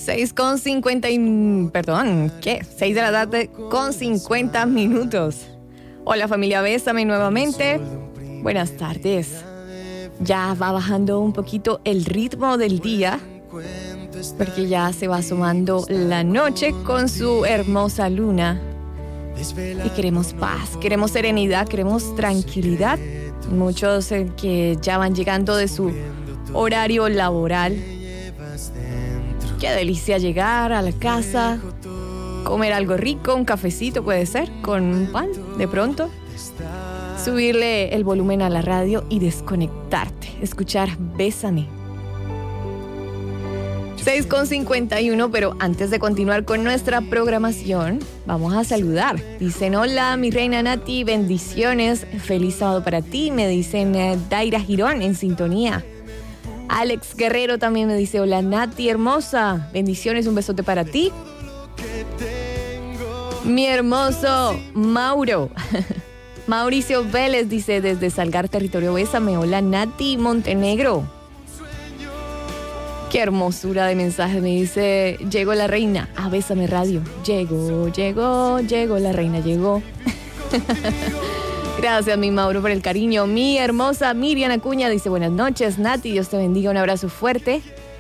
6 de la tarde con 50 minutos. Hola familia, bésame nuevamente. Buenas tardes. Ya va bajando un poquito el ritmo del día, porque ya se va asomando la noche con su hermosa luna. Y queremos paz, queremos serenidad, queremos tranquilidad. Muchos que ya van llegando de su horario laboral. Qué delicia llegar a la casa, comer algo rico, un cafecito puede ser, con un pan de pronto. Subirle el volumen a la radio y desconectarte, escuchar Bésame. 6:51, pero antes de continuar con nuestra programación, vamos a saludar. Dicen, hola, mi reina Nati, bendiciones, feliz sábado para ti. Me dicen Daira Girón en sintonía. Alex Guerrero también me dice, hola Nati, hermosa, bendiciones, un besote para ti. Mi hermoso Mauro. Mauricio Vélez dice, desde Salgar, territorio Bésame, hola Nati, Montenegro. Qué hermosura de mensaje, me dice, llegó la reina a Bésame Radio. Llegó, la reina llegó. Gracias, mi Mauro, por el cariño. Mi hermosa Miriam Acuña dice, buenas noches, Nati, Dios te bendiga, un abrazo fuerte.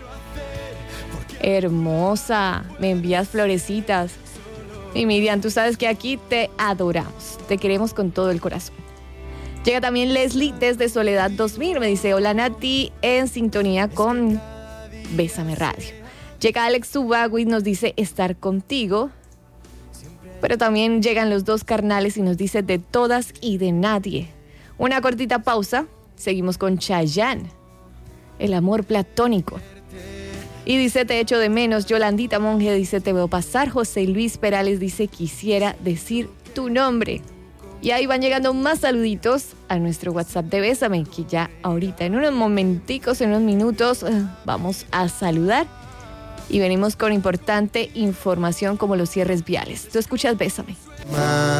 Hermosa, me envías florecitas. Y Miriam, tú sabes que aquí te adoramos, te queremos con todo el corazón. Llega también Leslie desde Soledad 2000, me dice, hola Nati, en sintonía con Bésame Radio. Llega Alex Zubagui y nos dice, estar contigo. Pero también llegan los dos carnales y nos dice, de todas y de nadie. Una cortita pausa, seguimos con Chayanne, el amor platónico. Y dice, te echo de menos. Yolandita Monge dice, te veo pasar. José Luis Perales dice, quisiera decir tu nombre. Y ahí van llegando más saluditos a nuestro WhatsApp de Bésame, que ya ahorita en unos momenticos, en unos minutos, vamos a saludar. Y venimos con importante información como los cierres viales. Tú escuchas Bésame.